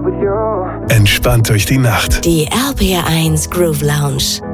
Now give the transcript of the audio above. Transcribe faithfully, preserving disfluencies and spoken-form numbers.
Entspannt durch die Nacht. Die R P R eins Groove Lounge.